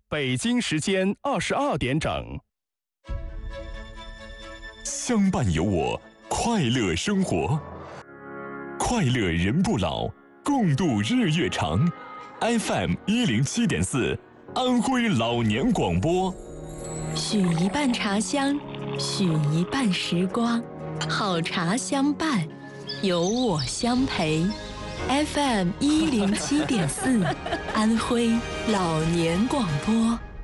北京时间22点整。 相伴有我，快乐生活，快乐人不老，共度日月长。FM 107.4，安徽老年广播。 许一半茶香，许一半时光，好茶相伴，有我相陪。FM 107.4，安徽老年广播。